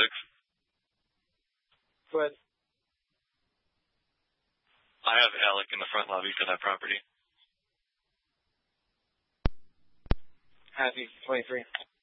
Go ahead. I have Alec in the front lobby for that property. Happy 23.